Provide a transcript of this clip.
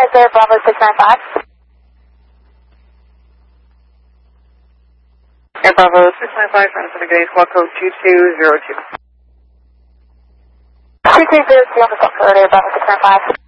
is there, Bravo 695? Air Bravo 695, front of the gate, squawk code 2202. 2202 on the squawk code, Air Bravo 695.